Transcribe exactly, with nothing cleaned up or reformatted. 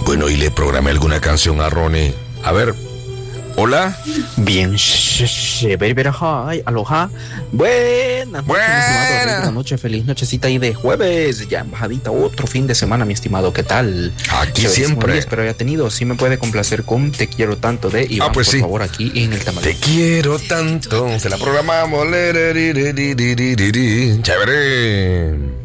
Bueno, y le programé alguna canción a Ronnie. A ver, hola. Bien, chévere, hi, aloha. Buenas noches, mi estimado. Buenas noches, feliz nochecita ahí de jueves. Ya en bajadita, otro fin de semana, mi estimado. ¿Qué tal? Aquí siempre. Espero haya tenido. Sí me puede complacer con Te Quiero Tanto de Iván, ah, pues por sí. favor, aquí en el tamal. Te quiero tanto. Se la programamos. Chévere.